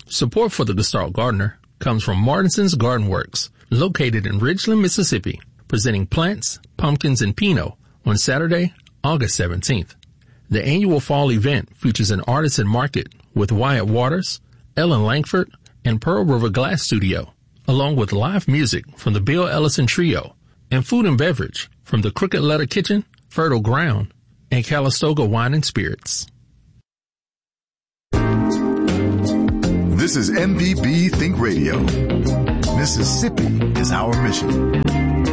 Support for the Gestalt Gardener comes from Martinson's Garden Works, located in Ridgeland, Mississippi, presenting plants, pumpkins, and Pinot on Saturday, August 17th. The annual fall event features an artisan market with Wyatt Waters, Ellen Langford, and Pearl River Glass Studio, along with live music from the Bill Ellison Trio and food and beverage from the Crooked Letter Kitchen, Fertile Ground, and Calistoga Wine and Spirits. This is MPB Think Radio. Mississippi is our mission.